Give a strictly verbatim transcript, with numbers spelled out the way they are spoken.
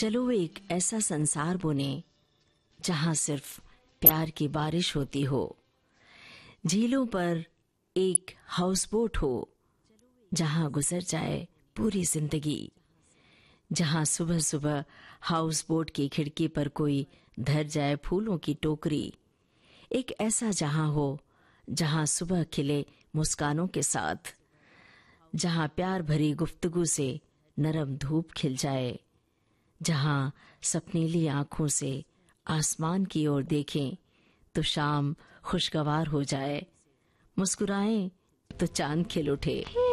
चलो एक ऐसा संसार बुने जहां सिर्फ प्यार की बारिश होती हो, झीलों पर एक हाउस बोट हो जहां गुजर जाए पूरी जिंदगी, जहां सुबह सुबह हाउस बोट की खिड़की पर कोई धर जाए फूलों की टोकरी। एक ऐसा जहां हो जहां सुबह खिले मुस्कानों के साथ, जहां प्यार भरी गुफ्तगू से नरम धूप खिल जाए, जहां सपनीली आंखों से आसमान की ओर देखें तो शाम खुशगवार हो जाए, मुस्कुराएं तो चांद खिल उठे।